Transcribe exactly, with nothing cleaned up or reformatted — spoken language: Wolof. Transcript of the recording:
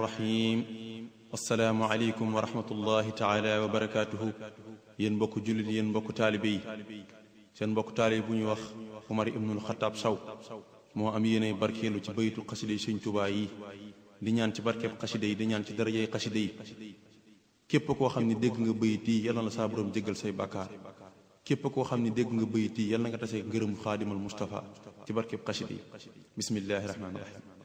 الرحيم السلام عليكم ورحمة الله تعالى وبركاته ين بوك جوليت ين بوك طالبي سين بوك طالب بو ني واخ عمر ابن الخطاب ساw mo am yene barkelu ci baytu qasida Sëriñ Tuubaa yi di ñaan ci barkeb qasida yi di ñaan ci darajay qasida yi képp koo xam ne dégg nga bayit yi yàlla na sa borom jéggal say bàkkaar képp koo xam ne dégg nga bayit yi yàlla na nga tasee ngërëm xaadimal Mustafa ci barkeb qasida yi bismillahir rahmanir rahim